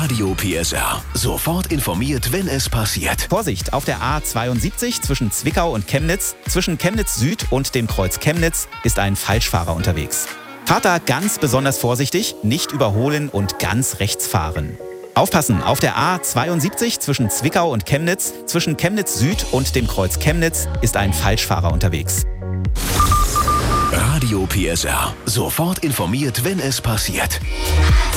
Radio PSR. Sofort informiert, wenn es passiert. Vorsicht, auf der A72 zwischen Zwickau und Chemnitz, zwischen Chemnitz Süd und dem Kreuz Chemnitz ist ein Falschfahrer unterwegs. Fahrt da ganz besonders vorsichtig, nicht überholen und ganz rechts fahren. Aufpassen, auf der A72 zwischen Zwickau und Chemnitz, zwischen Chemnitz Süd und dem Kreuz Chemnitz ist ein Falschfahrer unterwegs. Radio PSR. Sofort informiert, wenn es passiert.